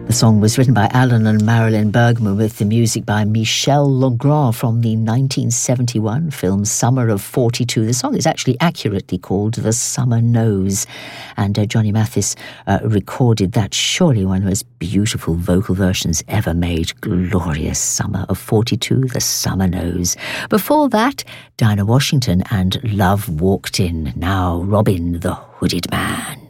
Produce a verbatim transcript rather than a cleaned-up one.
The song was written by Alan and Marilyn Bergman with the music by Michel Legrand from the nineteen seventy-one film Summer of forty-two. The song is actually accurately called The Summer Knows, and uh, Johnny Mathis uh, recorded that, surely one of the most beautiful vocal versions ever made. Glorious Summer of forty-two, The Summer Knows. Before that, Dinah Washington and Love Walked In. Now Robin the Hooded Man.